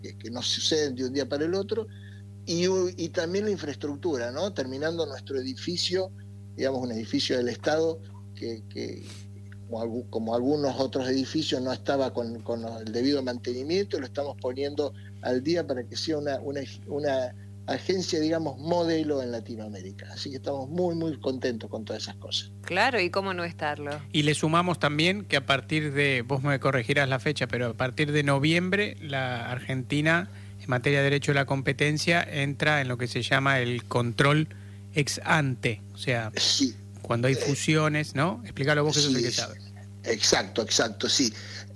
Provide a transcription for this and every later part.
que no suceden de un día para el otro, y también la infraestructura, ¿no? Terminando nuestro edificio, digamos un edificio del Estado que como algunos otros edificios no estaba con el debido mantenimiento, lo estamos poniendo al día para que sea una agencia, digamos, modelo en Latinoamérica. Así que estamos muy, muy contentos con todas esas cosas. Claro, y cómo no estarlo. Y le sumamos también que a partir de, vos me corregirás la fecha, pero a partir de noviembre la Argentina, en materia de derecho de la competencia, entra en lo que se llama el control ex ante, o sea, sí. Cuando hay fusiones, ¿no? Explícalo vos, que sos el que sabe. Exacto, sí.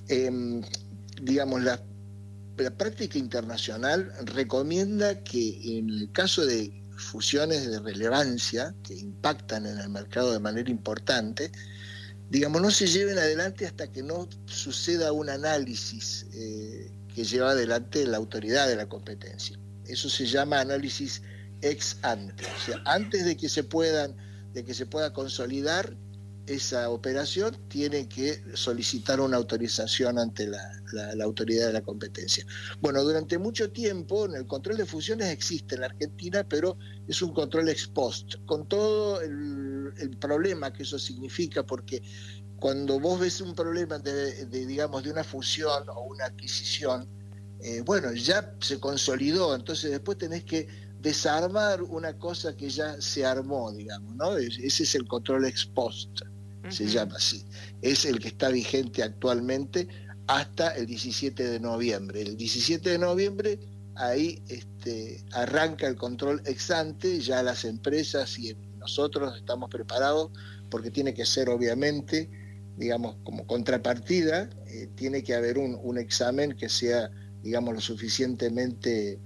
Digamos, la práctica internacional recomienda que en el caso de fusiones de relevancia que impactan en el mercado de manera importante, digamos, no se lleven adelante hasta que no suceda un análisis que lleva adelante la autoridad de la competencia. Eso se llama análisis ex ante, o sea, antes de que se pueda consolidar esa operación, tiene que solicitar una autorización ante la autoridad de la competencia. Bueno, durante mucho tiempo el control de fusiones existe en la Argentina, pero es un control ex post, con todo el problema que eso significa, porque cuando vos ves un problema digamos, de una fusión o una adquisición, bueno, ya se consolidó, entonces después tenés que desarmar una cosa que ya se armó, digamos, ¿no? Ese es el control ex post, se llama así. Es el que está vigente actualmente hasta el 17 de noviembre. El 17 de noviembre ahí arranca el control ex ante, ya las empresas y nosotros estamos preparados, porque tiene que ser obviamente, digamos, como contrapartida, tiene que haber un examen que sea, digamos, lo suficientemente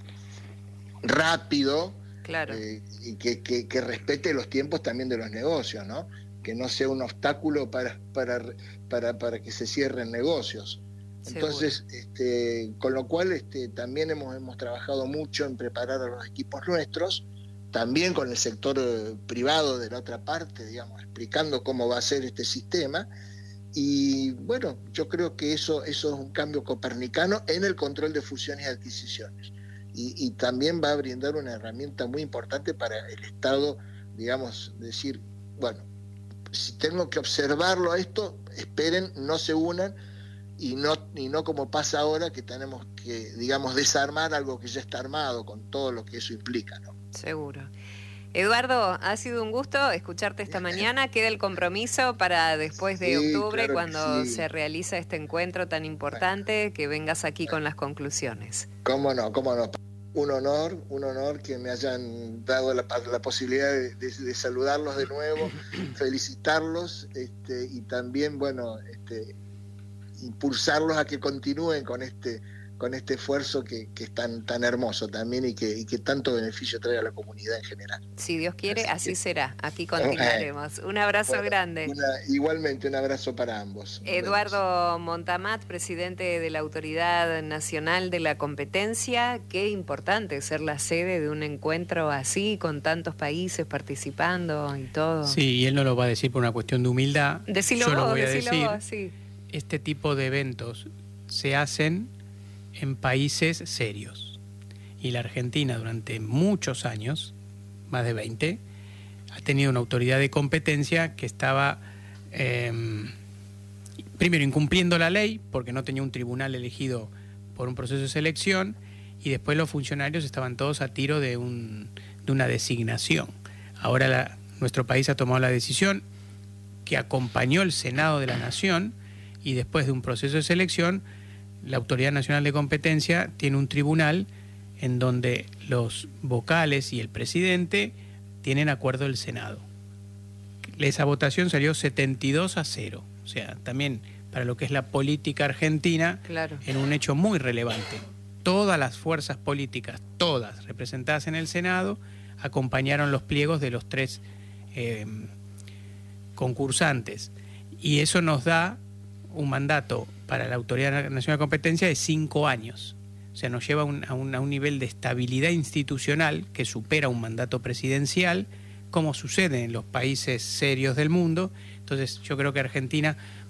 rápido, claro, y que respete los tiempos también de los negocios, ¿no? Que no sea un obstáculo para que se cierren negocios. Entonces, con lo cual también hemos trabajado mucho en preparar a los equipos nuestros, también con el sector privado de la otra parte, digamos, explicando cómo va a ser este sistema. Y bueno, yo creo que eso es un cambio copernicano en el control de fusiones y adquisiciones. Y también va a brindar una herramienta muy importante para el Estado, digamos, decir, bueno, si tengo que observarlo a esto, esperen, no se unan, y no como pasa ahora, que tenemos que, digamos, desarmar algo que ya está armado, con todo lo que eso implica, ¿no? Seguro. Eduardo, ha sido un gusto escucharte esta mañana. Queda el compromiso para después de octubre, claro, cuando se realiza este encuentro tan importante, que vengas aquí con las conclusiones. ¿Cómo no? Un honor que me hayan dado la posibilidad de saludarlos de nuevo, felicitarlos, y también, bueno, impulsarlos a que continúen con este esfuerzo que es tan hermoso también, y que tanto beneficio trae a la comunidad en general. Si Dios quiere, así será. Aquí continuaremos. Un abrazo grande. Igualmente, un abrazo para ambos. Eduardo Montamat, presidente de la Autoridad Nacional de la Competencia. Qué importante ser la sede de un encuentro así, con tantos países participando y todo. Sí, y él no lo va a decir por una cuestión de humildad. Decilo vos, sí. Este tipo de eventos se hacen en países serios. Y la Argentina durante muchos años, más de 20, ha tenido una autoridad de competencia que estaba primero incumpliendo la ley, porque no tenía un tribunal elegido por un proceso de selección, y después los funcionarios estaban todos a tiro de una designación. Ahora nuestro país ha tomado la decisión, que acompañó el Senado de la Nación, y después de un proceso de selección, la Autoridad Nacional de Competencia tiene un tribunal en donde los vocales y el presidente tienen acuerdo del Senado. Esa votación salió 72-0. O sea, también para lo que es la política argentina, claro, en un hecho muy relevante. Todas las fuerzas políticas, todas representadas en el Senado, acompañaron los pliegos de los tres concursantes. Y eso nos da un mandato para la Autoridad Nacional de Competencia de 5 años. O sea, nos lleva a un nivel de estabilidad institucional que supera un mandato presidencial, como sucede en los países serios del mundo. Entonces, yo creo que Argentina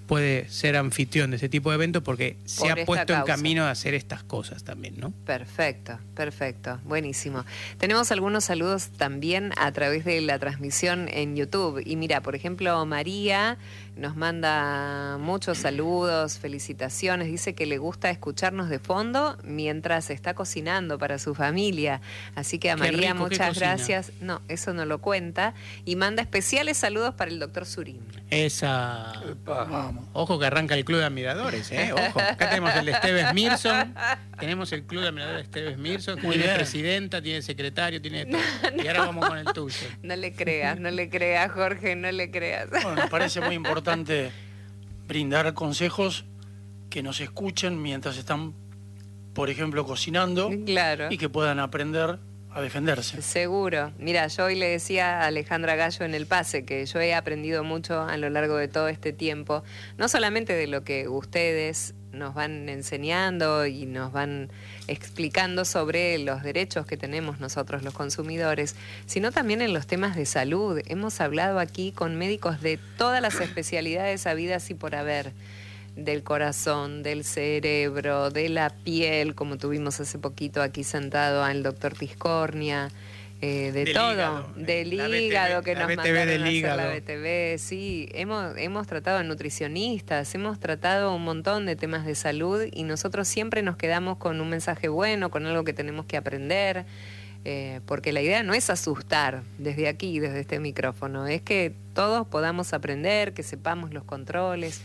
puede ser anfitrión de ese tipo de eventos porque se ha puesto en causa. camino a hacer estas cosas también, ¿no? Perfecto, buenísimo. Tenemos algunos saludos también a través de la transmisión en YouTube. Y mira, por ejemplo, María nos manda muchos saludos, felicitaciones, dice que le gusta escucharnos de fondo mientras está cocinando para su familia. Así que a María muchas gracias. No, eso no lo cuenta. Y manda especiales saludos para el doctor Surín. Esa... Vamos. Ojo que arranca el club de admiradores, ¿eh? Ojo. Acá tenemos el de Esteves Mirson. Tenemos el club de admiradores de Esteves Mirson, que tiene presidenta, tiene secretario, tiene todo. Y ahora vamos con el tuyo. No le creas, Jorge, no le creas. Bueno, nos parece muy importante brindar consejos que nos escuchen mientras están, por ejemplo, cocinando. Claro. Y que puedan aprender a defenderse. Seguro. Mira, yo hoy le decía a Alejandra Gallo en el pase que yo he aprendido mucho a lo largo de todo este tiempo, no solamente de lo que ustedes nos van enseñando y nos van explicando sobre los derechos que tenemos nosotros los consumidores, sino también en los temas de salud. Hemos hablado aquí con médicos de todas las especialidades habidas y por haber, del corazón, del cerebro, de la piel, como tuvimos hace poquito aquí sentado al doctor Tiscornia, del todo, hígado, del hígado, que nos mandaron a hacer la BTV, sí, hemos tratado a nutricionistas, hemos tratado un montón de temas de salud y nosotros siempre nos quedamos con un mensaje bueno, con algo que tenemos que aprender, porque la idea no es asustar desde aquí, desde este micrófono, es que todos podamos aprender, que sepamos los controles.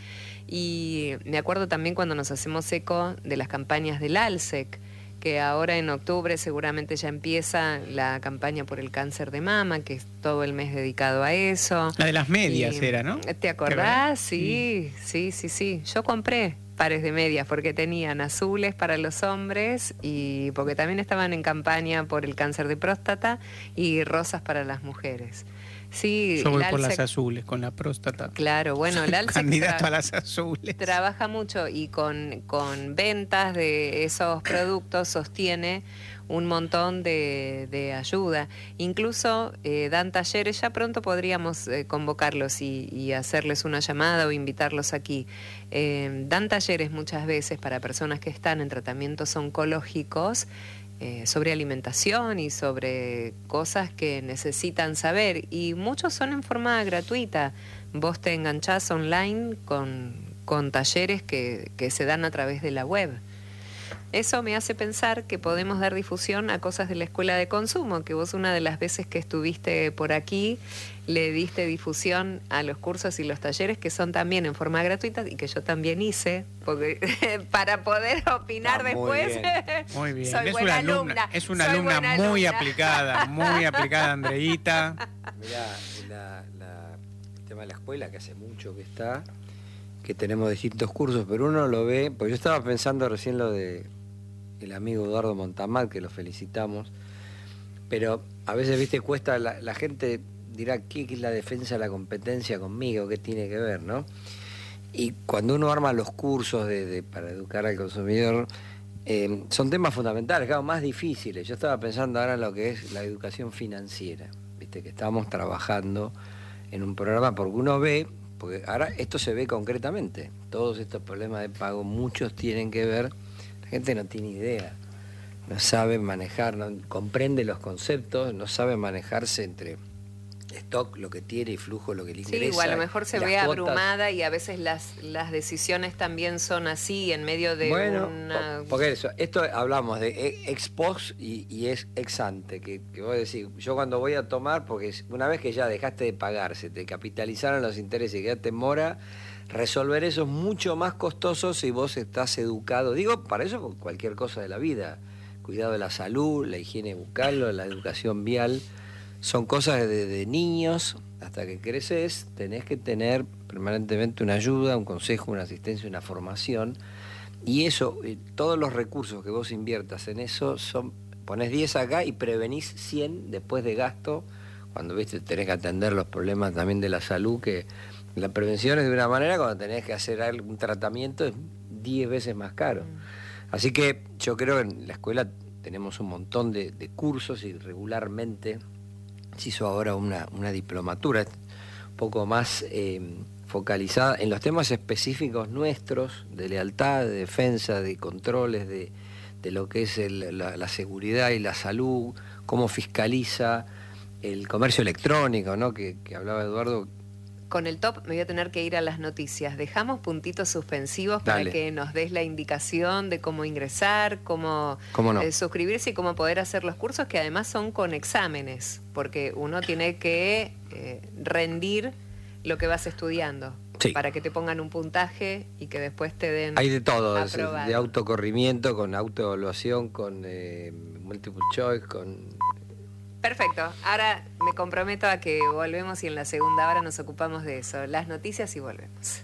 Y me acuerdo también cuando nos hacemos eco de las campañas del ALSEC, que ahora en octubre seguramente ya empieza la campaña por el cáncer de mama, que es todo el mes dedicado a eso. La de las medias era, ¿no? ¿Te acordás? Sí. Yo compré pares de medias porque tenían azules para los hombres y porque también estaban en campaña por el cáncer de próstata y rosas para las mujeres. Sí, yo voy por las azules, con la próstata. Claro, bueno, el ALSEC candidato a las azules. Trabaja mucho y con ventas de esos productos sostiene un montón de ayuda. Incluso dan talleres, ya pronto podríamos convocarlos y hacerles una llamada o invitarlos aquí. Dan talleres muchas veces para personas que están en tratamientos oncológicos, sobre alimentación y sobre cosas que necesitan saber, y muchos son en forma gratuita. Vos te enganchás online con talleres que se dan a través de la web. Eso me hace pensar que podemos dar difusión a cosas de la Escuela de Consumo, que vos una de las veces que estuviste por aquí le diste difusión a los cursos y los talleres que son también en forma gratuita y que yo también hice, porque para poder opinar después. Muy bien. Soy buena alumna. Es una alumna muy aplicada, Andreita. Mirá, el tema de la escuela, que hace mucho que está, que tenemos distintos cursos, pero uno lo ve, porque yo estaba pensando recién lo de el amigo Eduardo Montamar, que lo felicitamos, pero a veces, viste, cuesta, la gente dirá, ¿qué es la defensa de la competencia conmigo? ¿Qué tiene que ver, no? Y cuando uno arma los cursos para educar al consumidor, son temas fundamentales, claro, más difíciles. Yo estaba pensando ahora en lo que es la educación financiera, viste, que estamos trabajando en un programa, porque uno ve, porque ahora esto se ve concretamente, todos estos problemas de pago, muchos tienen que ver, la gente no tiene idea, no sabe manejar, no comprende los conceptos, no sabe manejarse entre stock, lo que tiene, y flujo, lo que le interesa. Sí, o a lo mejor se ve abrumada y a veces las decisiones también son así, en medio de una... Porque esto hablamos de ex post y es ex ante, que vos decís, yo cuando voy a tomar, porque una vez que ya dejaste de pagar, se te capitalizaron los intereses y quedaste en mora, resolver eso es mucho más costoso si vos estás educado. Digo, para eso con cualquier cosa de la vida, cuidado de la salud, la higiene bucal, la educación vial, son cosas de niños hasta que creces, tenés que tener permanentemente una ayuda, un consejo, una asistencia, una formación, y eso, todos los recursos que vos inviertas en eso, ponés 10 acá y prevenís 100 después de gasto, cuando viste tenés que atender los problemas también de la salud, que la prevención es de una manera, cuando tenés que hacer algún tratamiento es 10 veces más caro. Así que yo creo que en la escuela tenemos un montón de cursos y regularmente se hizo ahora una diplomatura un poco más focalizada en los temas específicos nuestros, de lealtad, de defensa, de controles, de lo que es la seguridad y la salud, cómo fiscaliza el comercio electrónico, ¿no? que hablaba Eduardo. Con el top me voy a tener que ir a las noticias. Dejamos puntitos suspensivos para que nos des la indicación de cómo ingresar, cómo no? Suscribirse y cómo poder hacer los cursos, que además son con exámenes, porque uno tiene que rendir lo que vas estudiando. Sí. Para que te pongan un puntaje y que después te den. Hay de todo, de autocorrimiento, con autoevaluación, con multiple choice, con... Perfecto. Ahora me comprometo a que volvemos y en la segunda hora nos ocupamos de eso. Las noticias y volvemos.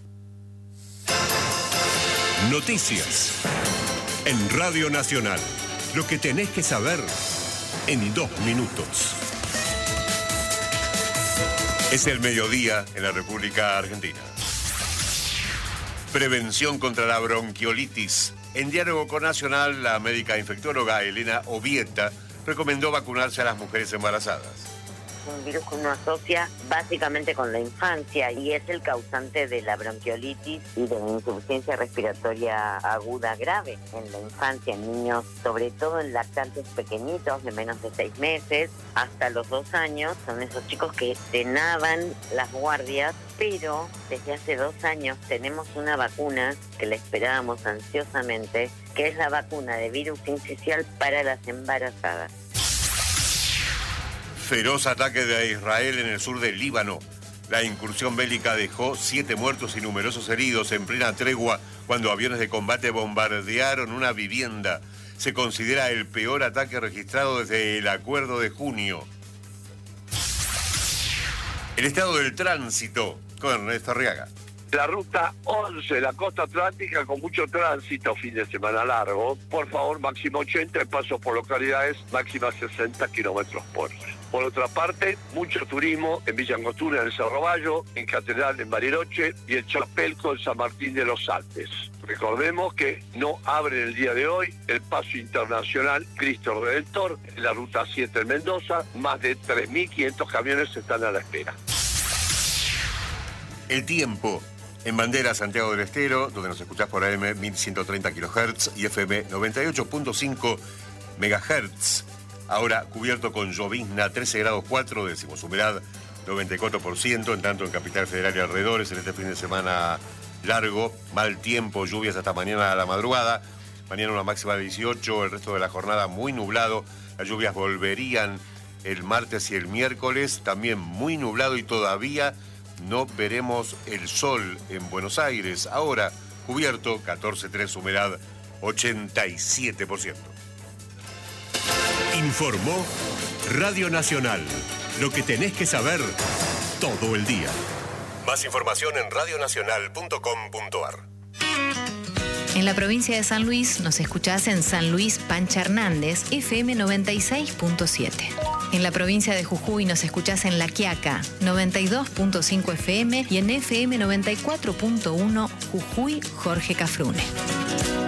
Noticias en Radio Nacional. Lo que tenés que saber en 2 minutos. Es el mediodía en la República Argentina. Prevención contra la bronquiolitis. En diálogo con Nacional, la médica infectóloga Elena Obieta recomendó vacunarse a las mujeres embarazadas. Un virus que uno asocia básicamente con la infancia y es el causante de la bronquiolitis y de la insuficiencia respiratoria aguda grave en la infancia, en niños, sobre todo en lactantes pequeñitos de menos de 6 meses hasta los 2 años. Son esos chicos que cenaban las guardias, pero desde hace 2 años tenemos una vacuna que la esperábamos ansiosamente, que es la vacuna de virus sincicial para las embarazadas. Feroz ataque de Israel en el sur del Líbano. La incursión bélica dejó 7 muertos y numerosos heridos en plena tregua cuando aviones de combate bombardearon una vivienda. Se considera el peor ataque registrado desde el acuerdo de junio. El estado del tránsito con Ernesto Arriaga. La ruta 11, la costa atlántica, con mucho tránsito, fin de semana largo. Por favor, máximo 80, pasos por localidades, máxima 60 kilómetros por hora. Por otra parte, mucho turismo en Villa Angostura, en el Cerro Bayo, en Catedral, en Bariloche y en Chapelco, en San Martín de los Andes. Recordemos que no abre el día de hoy el paso internacional Cristo Redentor en la ruta 7 en Mendoza. Más de 3.500 camiones están a la espera. El tiempo. En Bandera, Santiago del Estero, donde nos escuchás por AM 1130 kHz y FM 98.5 MHz. Ahora cubierto con llovizna, 13 grados 4, decimos humedad 94%, en tanto en Capital Federal y alrededores, en este fin de semana largo, mal tiempo, lluvias hasta mañana a la madrugada. Mañana una máxima de 18, el resto de la jornada muy nublado. Las lluvias volverían el martes y el miércoles, también muy nublado y todavía no veremos el sol en Buenos Aires. Ahora, cubierto, 14,3, humedad 87%. Informó Radio Nacional. Lo que tenés que saber todo el día. Más información en radionacional.com.ar. En la provincia de San Luis nos escuchás en San Luis Pancha Hernández, FM 96.7. En la provincia de Jujuy nos escuchás en La Quiaca, 92.5 FM y en FM 94.1 Jujuy Jorge Cafrune.